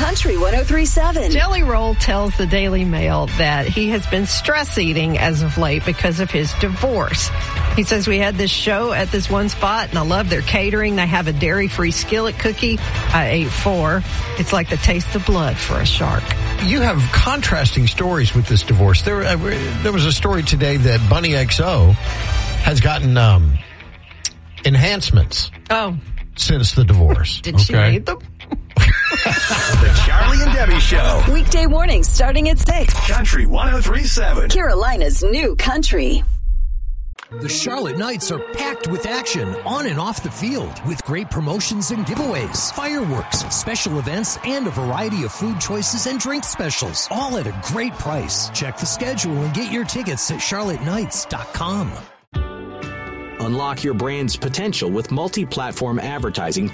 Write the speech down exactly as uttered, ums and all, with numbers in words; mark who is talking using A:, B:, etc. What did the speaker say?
A: Country one oh three point seven.
B: Jelly Roll tells the Daily Mail that he has been stress eating as of late because of his divorce. He says, we had this show at this one spot, and I love their catering. They have a dairy-free skillet cookie. I ate four. It's like the taste of blood for a shark.
C: You have contrasting stories with this divorce. There, uh, there was a story today that Bunny X O has gotten um, enhancements.
B: Oh.
C: Since the divorce.
B: Did she
C: okay.
B: need them?
D: The Charlie and Debbie Show.
A: Weekday mornings starting at six.
D: Country one oh three point seven.
A: Carolina's new country.
E: The Charlotte Knights are packed with action on and off the field with great promotions and giveaways, fireworks, special events, and a variety of food choices and drink specials, all at a great price. Check the schedule and get your tickets at charlotte knights dot com.
F: Unlock your brand's potential with multi-platform advertising